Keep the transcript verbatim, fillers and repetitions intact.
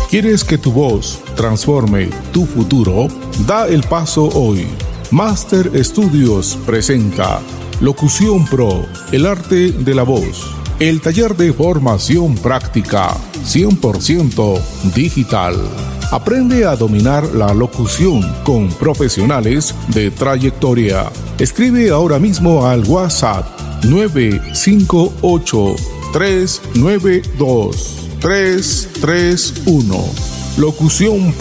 ¿Quieres que tu voz transforme tu futuro? Da el paso hoy. Master Studios presenta Locución Pro, el arte de la voz. El taller de formación práctica cien por ciento digital. Aprende a dominar la locución con profesionales de trayectoria. Escribe ahora mismo al WhatsApp nueve cinco ocho, tres nueve dos, tres tres uno. Locución